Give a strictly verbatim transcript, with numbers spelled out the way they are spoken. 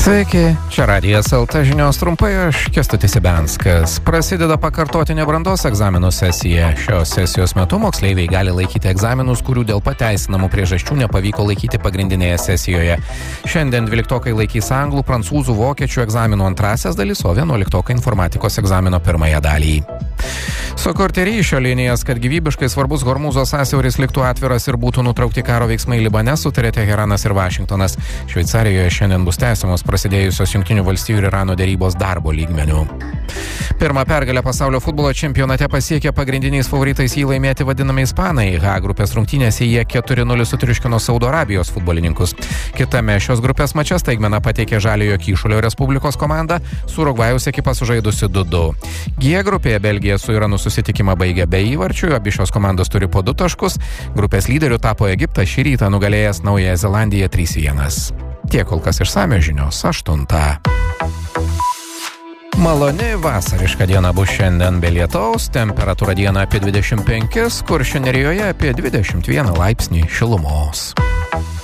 Sveiki, čia Radijas L T žinios trumpai, aš Kęstutis Ibianskas. Prasideda pakartotinė brandos egzaminų sesija. Šios sesijos metu moksleiviai gali laikyti egzaminus, kurių dėl pateisinamų priežasčių nepavyko laikyti pagrindinėje sesijoje. Šiandien dvyliktokai laikys anglų, prancūzų, vokiečių egzaminų antrasias dalis, o vienuoliktokai informatikos egzamino pirmąją dalį. Sukurti ryšio linijas, kad gyvybiškai svarbus Hormūzo sąsiauris liktų atviras ir būtų nutraukti karo veiksmai Libane, sutarė Teheranas ir Vašingtonas. Šveicarijoje šiandien bus tęsiamos prasidėjusios Jungtinių valstijų ir Irano dėrybos darbo lygmenių. Pirmą pergalę pasaulio futbolo čempionate pasiekė pagrindiniais favoritais jį laimėti vadinami ispanai. H grupės rungtynėse jie keturi nulis sutriuškino Saudo Arabijos futbolininkus. Kitame šios grupės mače staigmeną pateikė Žaliojo Kyšulio Respublikos komanda, su Urugvajaus ekipa sužaidusi du du. G grupėje Belgija su Iranu susitikimą baigė be įvarčių, abi šios komandos turi po du taškus. Grupės lyderiu tapo Egiptas, šį rytą nugalėjęs Naująją Zelandiją trys vienas. Tiek kol kas išsamios žinios aštuntą. Maloni vasariška diena bus šiandien be lietaus, temperatūra dieną apie dvidešimt penkis, Kuršių Nerijoje apie dvidešimt vieną laipsnį šilumos.